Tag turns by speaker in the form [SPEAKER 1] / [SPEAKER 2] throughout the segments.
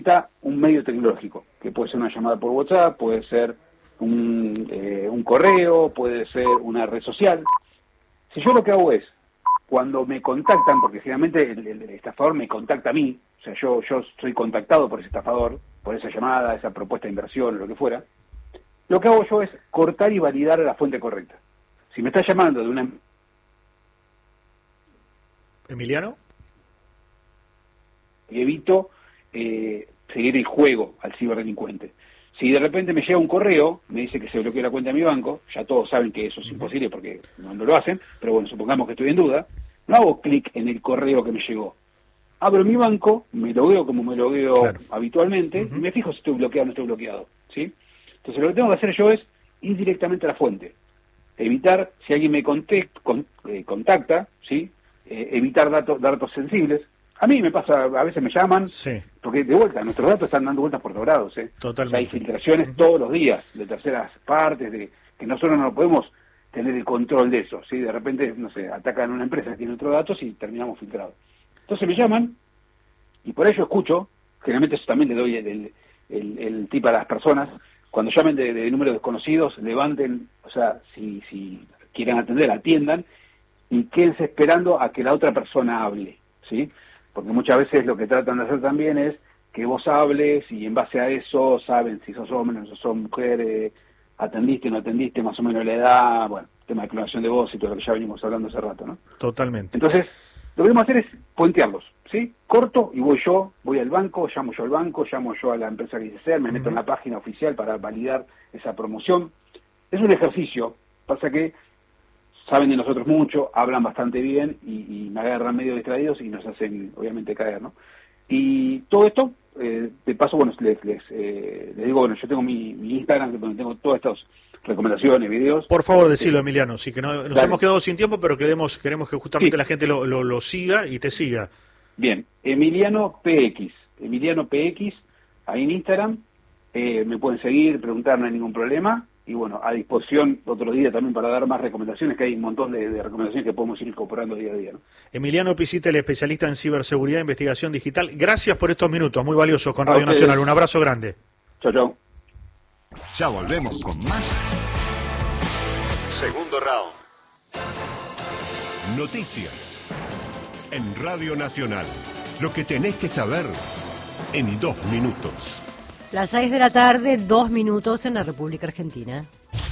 [SPEAKER 1] un medio tecnológico, que puede ser una llamada por WhatsApp, puede ser un correo, puede ser una red social. Si yo lo que hago es, cuando me contactan, porque generalmente el estafador me contacta a mí, o sea, yo soy contactado por ese estafador, por esa llamada, esa propuesta de inversión, lo que fuera, lo que hago yo es cortar y validar a la fuente correcta. Si me está llamando de una...
[SPEAKER 2] ¿Emiliano?
[SPEAKER 1] Evito seguir el juego al ciberdelincuente. Si de repente me llega un correo, me dice que se bloqueó la cuenta de mi banco, ya todos saben que eso es imposible porque no lo hacen, pero bueno, supongamos que estoy en duda, no hago clic en el correo que me llegó. Abro mi banco, me logueo como me logueo habitualmente, y me fijo si estoy bloqueado o no estoy bloqueado, ¿sí? Entonces lo que tengo que hacer yo es ir directamente a la fuente. Evitar, si alguien me contacta, ¿sí? Evitar datos sensibles. A mí me pasa, a veces me llaman, porque de vuelta, nuestros datos están dando vueltas por todos lados,
[SPEAKER 2] Totalmente.
[SPEAKER 1] O sea, hay filtraciones todos los días de terceras partes, de que nosotros no podemos tener el control de eso, ¿sí? De repente, no sé, atacan una empresa que tiene otros datos y terminamos filtrados. Entonces me llaman, y por ello escucho, generalmente eso también le doy el tip a las personas, cuando llamen de números desconocidos, levanten, o sea, si quieren atender, atiendan, y quédense esperando a que la otra persona hable, ¿sí? Porque muchas veces lo que tratan de hacer también es que vos hables y en base a eso saben si sos hombre o sos mujer, atendiste o no atendiste, más o menos la edad, bueno, tema de clonación de voz y todo lo que ya venimos hablando hace rato, ¿no?
[SPEAKER 2] Totalmente.
[SPEAKER 1] Entonces, lo que debemos hacer es puentearlos, ¿sí? Corto y voy al banco, llamo yo a la empresa que dice ser, me meto en la página oficial para validar esa promoción. Es un ejercicio, pasa que saben de nosotros mucho, hablan bastante bien y me agarran medio distraídos y nos hacen, obviamente, caer, ¿no? Y todo esto, de paso, bueno, les digo, bueno, yo tengo mi Instagram, donde tengo todas estas recomendaciones, videos.
[SPEAKER 2] Por favor, decilo, Emiliano, sí que nos hemos quedado sin tiempo, pero queremos que justamente la gente lo siga y te siga.
[SPEAKER 1] Bien, Emiliano PX, ahí en Instagram, me pueden seguir, preguntar, no hay ningún problema. Y bueno, a disposición otro día también para dar más recomendaciones, que hay un montón de recomendaciones que podemos ir incorporando día a día, ¿no?
[SPEAKER 2] Emiliano Pisita, el especialista en ciberseguridad e investigación digital. Gracias por estos minutos, muy valiosos con Radio Nacional. Un abrazo grande.
[SPEAKER 1] Chau, chau.
[SPEAKER 3] Ya volvemos con más. Segundo round. Noticias. En Radio Nacional. Lo que tenés que saber en 2 minutos.
[SPEAKER 4] Las 6 de la tarde, 2 minutos en la República Argentina.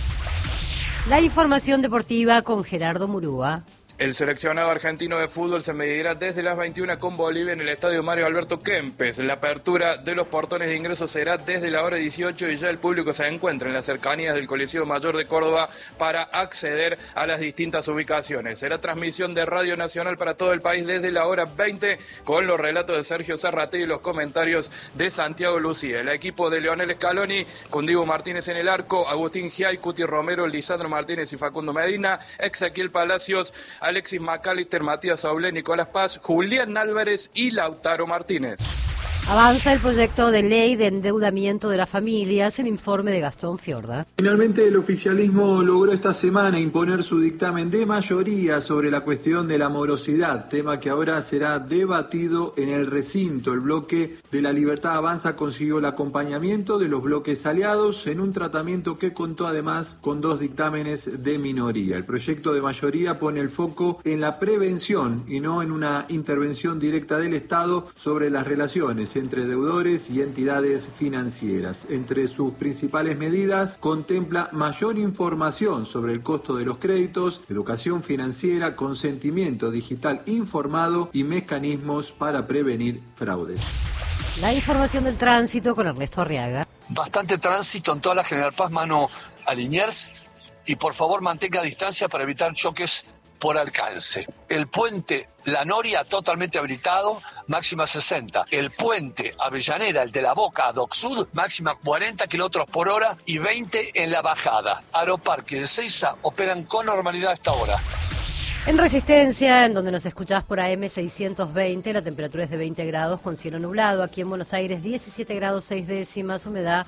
[SPEAKER 4] La información deportiva con Gerardo Murúa.
[SPEAKER 5] El seleccionado argentino de fútbol se medirá desde las 21 con Bolivia en el estadio Mario Alberto Kempes. La apertura de los portones de ingreso será desde la hora 18 y ya el público se encuentra en las cercanías del Coliseo Mayor de Córdoba para acceder a las distintas ubicaciones. Será transmisión de Radio Nacional para todo el país desde la hora 20 con los relatos de Sergio Zarratea y los comentarios de Santiago Lucía. El equipo de Leonel Scaloni con Diego Martínez en el arco, Agustín Giay, Cuti Romero, Lisandro Martínez y Facundo Medina, Ezequiel Palacios, Alexis McAllister, Matías Aulé, Nicolás Paz, Julián Álvarez y Lautaro Martínez.
[SPEAKER 4] Avanza el proyecto de ley de endeudamiento de las familias, el informe de Gastón Fiorda.
[SPEAKER 6] Finalmente el oficialismo logró esta semana imponer su dictamen de mayoría sobre la cuestión de la morosidad, tema que ahora será debatido en el recinto. El bloque de La Libertad Avanza consiguió el acompañamiento de los bloques aliados en un tratamiento que contó además con 2 dictámenes de minoría. El proyecto de mayoría pone el foco en la prevención y no en una intervención directa del Estado sobre las relaciones entre deudores y entidades financieras. Entre sus principales medidas contempla mayor información sobre el costo de los créditos, educación financiera, consentimiento digital informado y mecanismos para prevenir fraudes.
[SPEAKER 4] La información del tránsito con Ernesto Arriaga.
[SPEAKER 7] Bastante tránsito en toda la General Paz, mano a Liniers, y por favor mantenga distancia para evitar choques por alcance. El puente La Noria totalmente habilitado, máxima 60. El puente Avellaneda, el de la Boca a Doc Sud, máxima 40 kilómetros por hora y 20 en la bajada. Aeroparque y el Seiza operan con normalidad hasta ahora.
[SPEAKER 4] En Resistencia, en donde nos escuchás por AM 620, la temperatura es de 20 grados con cielo nublado. Aquí en Buenos Aires, 17 grados 6 décimas, humedad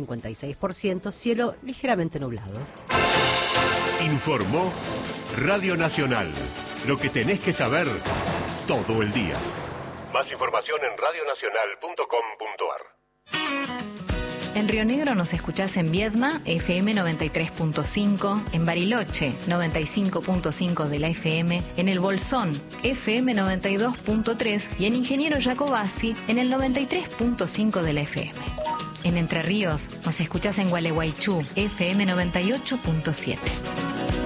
[SPEAKER 4] 56%, cielo ligeramente nublado.
[SPEAKER 3] Informó Radio Nacional. Lo que tenés que saber todo el día. Más información en radionacional.com.ar.
[SPEAKER 8] En Río Negro nos escuchás en Viedma, FM 93.5, en Bariloche, 95.5 de la FM, en El Bolsón, FM 92.3 y en Ingeniero Jacobasi, en el 93.5 de la FM. En Entre Ríos nos escuchás en Gualeguaychú, FM 98.7.